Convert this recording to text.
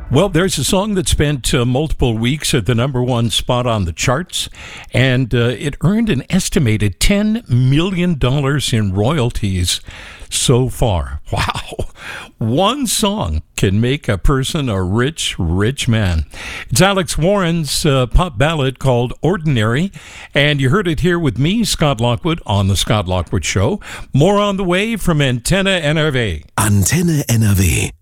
Well, there's a song that spent multiple weeks at the number one spot on the charts, and it earned an estimated $10 million in royalties so far. Wow. One song can make a person a rich, rich man. It's Alex Warren's pop ballad called Ordinary, and you heard it here with me, Scott Lockwood, on The Scott Lockwood Show. More on the way from Antenne NRV. Antenne NRW.